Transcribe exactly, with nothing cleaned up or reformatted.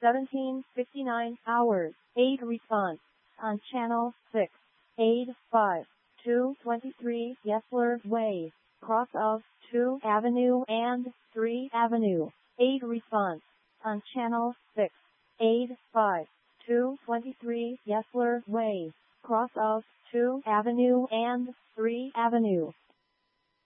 seventeen fifty-nine hours, eight response. On channel six, eight five two twenty-three Yesler Way, cross of two Avenue and three Avenue, eight response. On channel six, eight five two twenty-three Yesler Way, cross of two Avenue and three Avenue.